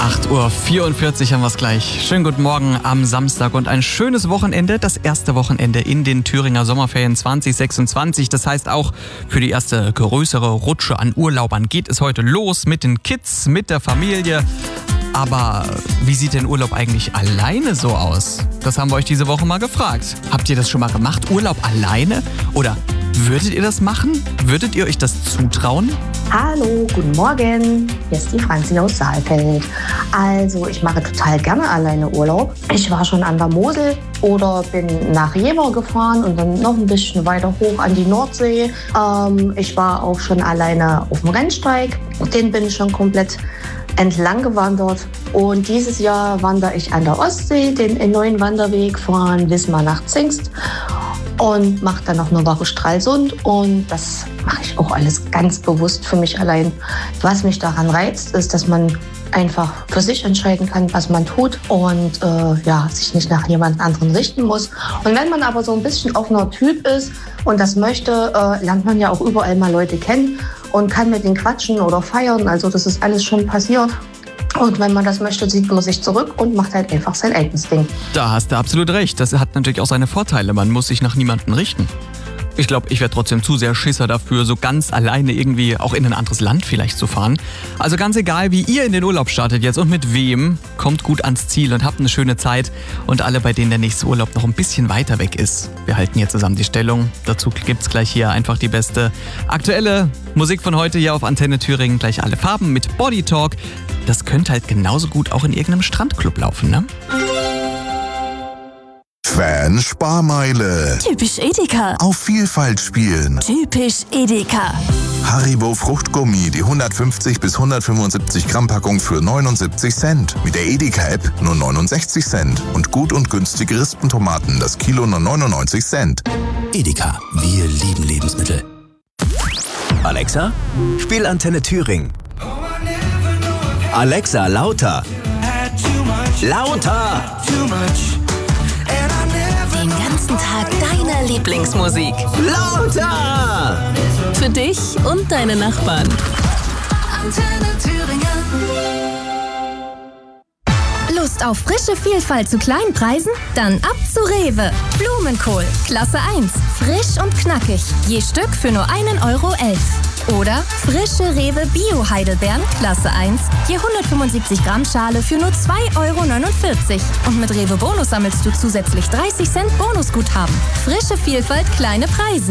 8:44 Uhr haben wir es gleich. Schönen guten Morgen am Samstag und ein schönes Wochenende. Das erste Wochenende in den Thüringer Sommerferien 2026. Das heißt auch für die erste größere Rutsche an Urlaubern geht es heute los mit den Kids, mit der Familie. Aber wie sieht denn Urlaub eigentlich alleine so aus? Das haben wir euch diese Woche mal gefragt. Habt ihr das schon mal gemacht? Urlaub alleine? Oder würdet ihr das machen? Würdet ihr euch das zutrauen? Hallo, guten Morgen. Hier ist die Franzi aus Saalfeld. Also, ich mache total gerne alleine Urlaub. Ich war schon an der Mosel oder bin nach Jever gefahren und dann noch ein bisschen weiter hoch an die Nordsee. Ich war auch schon alleine auf dem Rennsteig. Den bin ich schon komplett entlang gewandert. Und dieses Jahr wandere ich an der Ostsee den neuen Wanderweg von Wismar nach Zingst und mache dann noch eine Woche Stralsund. Und das mache ich auch alles ganz bewusst für mich allein. Was mich daran reizt, ist, dass man einfach für sich entscheiden kann, was man tut und sich nicht nach jemand anderen richten muss. Und wenn man aber so ein bisschen offener Typ ist und das möchte, lernt man ja auch überall mal Leute kennen und kann mit denen quatschen oder feiern. Also das ist alles schon passiert. Und wenn man das möchte, zieht man sich zurück und macht halt einfach sein eigenes Ding. Da hast du absolut recht. Das hat natürlich auch seine Vorteile. Man muss sich nach niemandem richten. Ich glaube, ich wäre trotzdem zu sehr Schisser dafür, so ganz alleine irgendwie auch in ein anderes Land vielleicht zu fahren. Also ganz egal, wie ihr in den Urlaub startet jetzt und mit wem, kommt gut ans Ziel und habt eine schöne Zeit. Und alle, bei denen der nächste Urlaub noch ein bisschen weiter weg ist, wir halten hier zusammen die Stellung. Dazu gibt's gleich hier einfach die beste aktuelle Musik von heute hier auf Antenne Thüringen. Gleich alle Farben mit Body Talk. Das könnte halt genauso gut auch in irgendeinem Strandclub laufen, ne? Fan-Sparmeile. Typisch Edeka. Auf Vielfalt spielen. Typisch Edeka. Haribo Fruchtgummi, die 150 bis 175 Gramm Packung für 79 Cent. Mit der Edeka-App nur 69 Cent. Und gut und günstige Rispentomaten, das Kilo nur 99 Cent. Edeka, wir lieben Lebensmittel. Alexa, spiel Antenne Thüringen. Alexa, lauter. Lauter. Den ganzen Tag deine Lieblingsmusik. Lauter. Für dich und deine Nachbarn. Antenne Thüringen. Lust auf frische Vielfalt zu kleinen Preisen? Dann ab zu Rewe. Blumenkohl, Klasse 1. Frisch und knackig. Je Stück für nur 1,11 €. Oder frische Rewe Bio-Heidelbeeren, Klasse 1. Je 175 Gramm Schale für nur 2,49 €. Und mit Rewe Bonus sammelst du zusätzlich 30 Cent Bonusguthaben. Frische Vielfalt, kleine Preise.